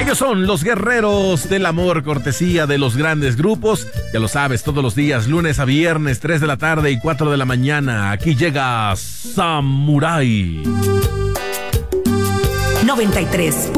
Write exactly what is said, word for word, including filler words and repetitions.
Ellos son los guerreros del amor, cortesía de los grandes grupos. Ya lo sabes, todos los días, lunes a viernes, tres de la tarde y cuatro de la mañana. Aquí llega Samurai. noventa y tres